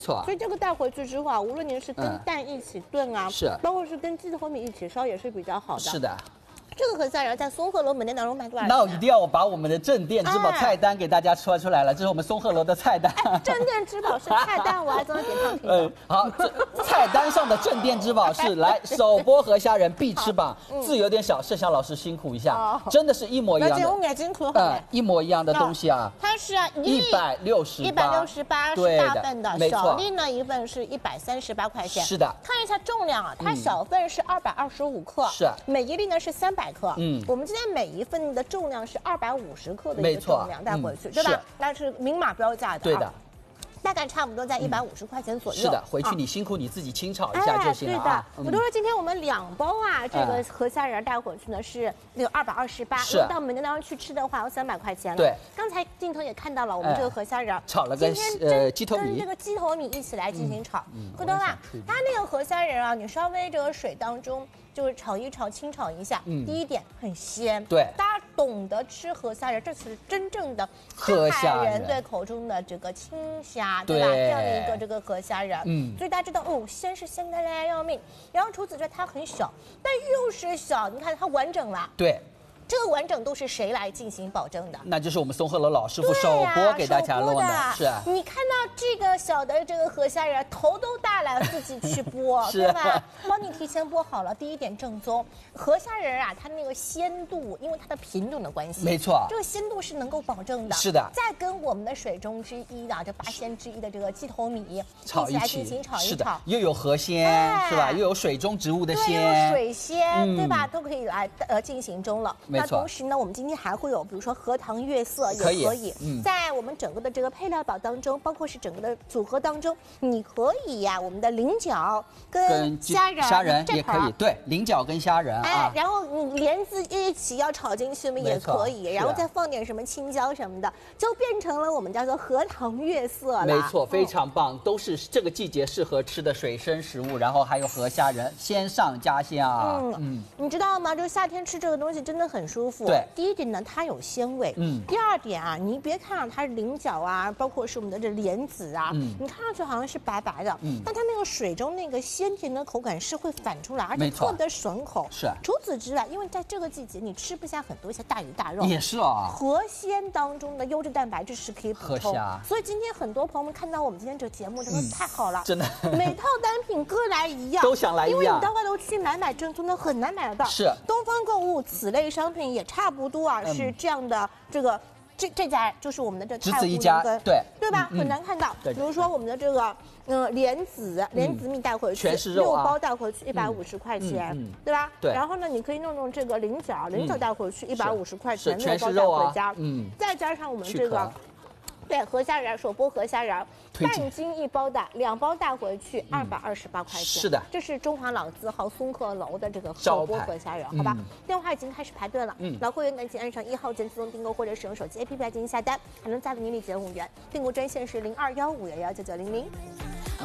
错。 所以这个带回去之后啊，无论您是跟蛋一起炖啊， 是， 包括是跟鸡头米一起烧，也是比较好的。 是的。 这个河虾仁在松鹤楼门店当中卖多少钱？ 那我一定要把我们的镇店之宝菜单给大家说出来了，这是我们松鹤楼的菜单。 镇店之宝是菜单，我还真的点上听。 好，菜单上的镇店之宝是来手剥河虾仁必吃榜，字有点小，盛祥老师辛苦一下，真的是一模一样的。 我眼睛可好一模一样的东西啊。 它是 168 是大份的，小粒呢一份是138块钱。 是的。 看一下重量啊，它小份是225克， 是每一粒呢是300克。我们今天每一份的重量是250克的一个重量带回去，对吧？那是明码标价的。 对的。 大概差不多在150块钱左右。 是的，回去你辛苦你自己清炒一下就行了啊。 对的，我都说今天我们2包啊，这个河虾仁带回去呢是那个228， 是到门店当中去吃的话要300块钱了。 对， 刚才镜头也看到了，我们这个河虾仁炒了跟鸡头米， 跟这个鸡头米一起来进行炒。回头啊，它那个河虾仁啊，你稍微这个水当中就是炒一炒，清炒一下。第一点很鲜， 对， 大家懂得吃河虾仁，这是真正的河虾人对口中的这个青虾，对吧？这样的一个这个河虾仁，所以大家知道哦，鲜是鲜的嘞要命。然后除此之外，它很小，但又是小，你看它完整了。 对。 这个完整度是谁来进行保证的？ 那就是我们松鹤楼老师傅手剥给大家弄的，是。 你看到这个小的这个河虾仁，头都大了，自己去剥，对吧？帮你提前剥好了。第一点正宗，河虾仁啊，它那个鲜度，因为它的品种的关系， 没错， 这个鲜度是能够保证的。 是的。 再跟我们的水中之一的这8鲜之一的这个鸡头米一起来进行炒一炒， 是的，又有河鲜是吧？又有水中植物的鲜， 又有水鲜，对吧？都可以来进行中了。 那同时呢，我们今天还会有，比如说荷塘月色也可以，在我们整个的这个配料表当中，包括是整个的组合当中，你可以呀，我们的菱角跟虾仁也可以，对，菱角跟虾仁啊， 然后你莲子一起要炒进去嘛也可以，然后再放点什么青椒什么的，就变成了我们叫做荷塘月色了。 没错，非常棒，都是这个季节适合吃的水生食物，然后还有河虾仁，鲜上加鲜啊。 你知道吗？就是夏天吃这个东西真的很舒服。 对， 第一点呢，它有鲜味。第二点啊，你别看它是菱角啊，包括是我们的这莲子啊，你看上去好像是白白的，但它那个水中那个鲜甜的口感是会反出来，而且特别的爽口。 是。 除此之外，因为在这个季节你吃不下很多一些大鱼大肉， 也是啊。 河鲜当中的优质蛋白质是可以补充。 河虾。 所以今天很多朋友们看到我们今天这个节目，他说太好了， 真的， 每套单品各来一样， 都想来一样， 因为你到外头去买正宗的很难买得到。 是。 东方购物此类商品也差不多啊。 是这样的，这家就是我们的这只此一家，对吧？很难看到。比如说我们的这个莲子蜜带回去， 全是肉 6包带回去150块钱，对吧？ 对。 然后呢，你可以弄这个菱角带回去150块钱 ，6包带回家，再加上我们这个。 对，河虾仁手剥河虾仁，半斤1包的，2包带回去228块钱。 是的， 这是中华老字号松鹤楼的这个手剥河虾仁，好吧？电话已经开始排队了，老会员赶紧按上1号键自动订购，或者使用手机 APP 来进行下单，还能再为您立减5元。订购专线是0215119900。